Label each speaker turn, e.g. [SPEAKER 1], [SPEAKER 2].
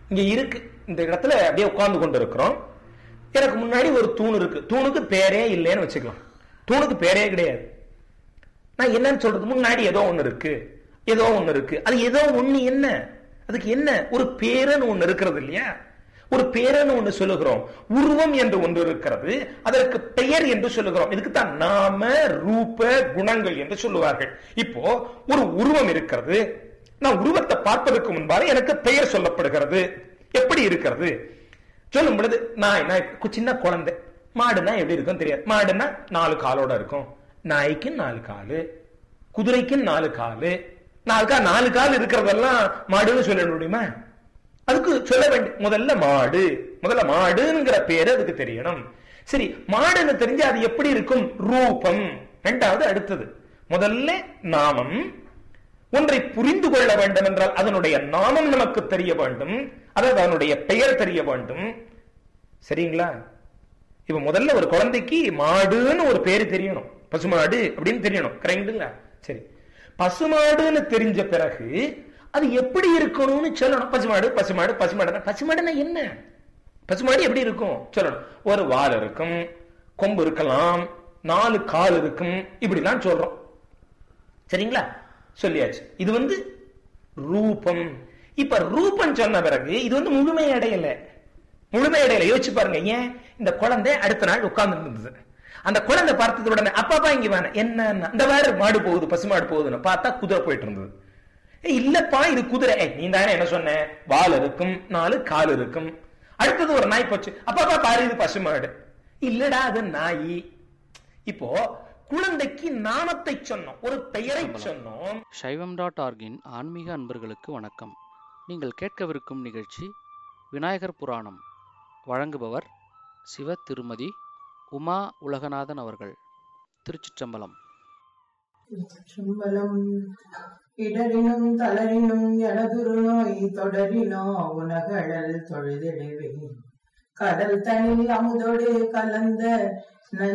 [SPEAKER 1] இங்க இருக்கு, இந்த இடத்துல அப்படியே உட்கார்ந்து கொண்டு இருக்கிறோம். எனக்கு முன்னாடி ஒரு தூண் இருக்கு. தூணுக்கு பேரே இல்லைன்னு வச்சுக்கலாம். தூணுக்கு பேரே கிடையாது. நான் என்னன்னு சொல்றது, முன்னாடி ஏதோ ஒண்ணு இருக்கு, ஏதோ ஒண்ணு இருக்கு. அது ஏதோ ஒண்ணு என்ன, அதுக்கு என்ன ஒரு பேருன்னு ஒண்ணு இருக்கிறது இல்லையா? ஒரு பேருன்னு ஒண்ணு சொல்லுகிறோம். உருவம் என்று ஒன்று இருக்கிறது, அதற்கு பெயர் என்று சொல்லுகிறோம். இதுக்கு தான் நாம ரூப குணங்கள் என்று சொல்லுவார்கள். இப்போ ஒரு உருவம் இருக்கிறது, நான் உருவத்தை பார்ப்பதற்கு முன்பாக எனக்கு பெயர் சொல்லப்படுகிறது. எப்படி இருக்கிறது சொல்லும் பொழுது, நான் சின்ன குழந்தை, மாடுனா எப்படி இருக்கும் தெரியாது. மாடுனா 4 காலோட இருக்கும். நாய்க்கு 4 காலு, குதிரைக்கு 4 காலு. 4 கால் இருக்கிறதெல்லாம் மாடுன்னு சொல்ல முடியுமா? அதுக்கு சொல்ல வேண்டும். முதல்ல மாடுங்கிற பேரு அதுக்கு தெரியணும். சரி, மாடுன்னு தெரிஞ்சு அது எப்படி இருக்கும்? ரூபம். இரண்டாவது அடுத்தது, முதல்ல நாமம். ஒன்றை புரிந்து கொள்ள வேண்டும் என்றால் அதனுடைய நாமம் நமக்கு தெரிய வேண்டும், அதாவது அதனுடைய பெயர் தெரிய வேண்டும். சரிங்களா? இப்ப முதல்ல ஒரு குழந்தைக்கு மாடுன்னு ஒரு பேரு தெரியணும், பசுமாடு அப்படின்னு தெரியணும். கரெக்டுங்களா? சரி, பசுமாடுன்னு தெரிஞ்ச பிறகு அது எப்படி இருக்கணும்னு சொல்லணும். பசுமாடுன்னா என்ன? பசுமாடு எப்படி இருக்கும் சொல்லணும். ஒரு வால் இருக்கும், கொம்பு இருக்கலாம், 4 கால் இருக்கும், இப்படிலாம் சொல்றோம். சரிங்களா? சொல்லியாச்சு. இது ரூபம். இப்ப ரூபம் சொன்ன பிறகு இது முழுமை அடையல. யோசிச்சு பாருங்க. ஏன்? இந்த குழந்தை அடுத்த நாள் உட்கார்ந்து இருந்தது. அந்த குழந்தை பார்த்தது உடனே அப்பா இங்க வேணா என்ன, இந்த வேற மாடு போகுது, பசுமாடு போகுதுன்னு பார்த்தா குதிரை போயிட்டு இருந்தது. இல்லப்பா இது குதிரை. நீ தானே என்ன சொன்ன, வால் இருக்கும், 4 கால் இருக்கும். அடுத்தது ஒரு நாய் போச்சு, அப்பா பாரு இது பசுமாடு. இல்லடா அது நாய். இப்போ குழந்தைக்கு நாமத்தை சொன்னோம், ஒரு பெயரை சொன்னோம்.
[SPEAKER 2] சைவம்.org-இன் ஆன்மீக அன்பர்களுக்கு வணக்கம். நீங்கள் கேட்கவிருக்கும் நிகழ்ச்சி விநாயகர் புராணம். வழங்குபவர் சிவ திருமதி உமா உலகநாதன் அவர்கள். திருச்சிற்றம்பலம்.
[SPEAKER 3] இடரினும் தளரினும் எனதுரு நோய் தொடரினோ உலகழல் தொழுதிடுவே. கடல் தனில் அமுதோடு கலந்த